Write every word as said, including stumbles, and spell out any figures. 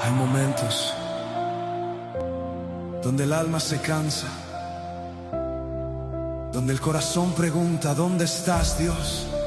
Hay momentos donde el alma se cansa, donde el corazón pregunta: ¿dónde estás, Dios?